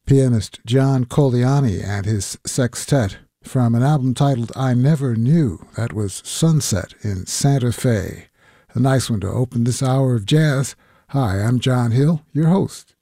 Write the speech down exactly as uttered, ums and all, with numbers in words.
pianist John Colliani and his sextet from an album titled I Never Knew. That was Sunset in Santa Fe. A nice one to open this hour of jazz. Hi, I'm John Hill, your host.